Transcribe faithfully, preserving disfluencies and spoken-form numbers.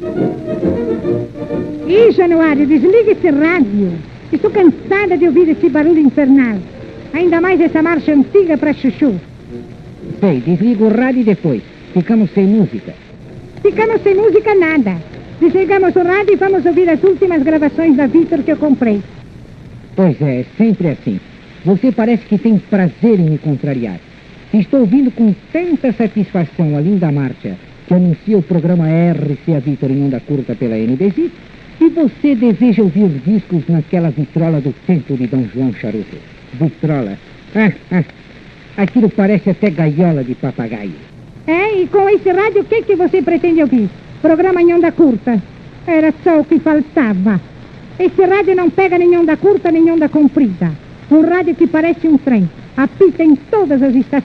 Ih, Januário, desliga esse rádio. Estou cansada de ouvir esse barulho infernal. Ainda mais essa marcha antiga para chuchu. Sei, desliga o rádio e depois. Ficamos sem música. Ficamos sem música nada. Desligamos o rádio e vamos ouvir as últimas gravações da Vitor que eu comprei. Pois é, sempre assim. Você parece que tem prazer em me contrariar. Estou ouvindo com tanta satisfação a linda marcha que anuncia o programa R C A Vitor em onda curta pela N B Z, e você deseja ouvir os discos naquela vitrola do templo de Dom João Charuto. Vitrola. Ah, ah. Aquilo parece até gaiola de papagaio. É, e com esse rádio o que, que você pretende ouvir? Programa em onda curta. Era só o que faltava. Esse rádio não pega nem onda curta nem onda comprida. Um rádio que parece um trem. Apita em todas as estações.